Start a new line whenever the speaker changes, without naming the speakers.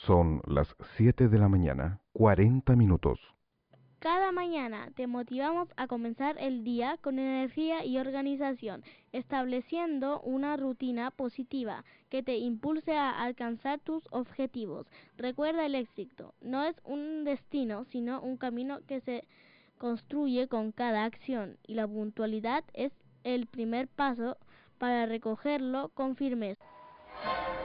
Son las 7 de la mañana, 40 minutos.
Cada mañana te motivamos a comenzar el día con energía y organización, estableciendo una rutina positiva que te impulse a alcanzar tus objetivos. Recuerda el éxito no es un destino, sino un camino que se construye con cada acción, y la puntualidad es el primer paso para recogerlo con firmeza.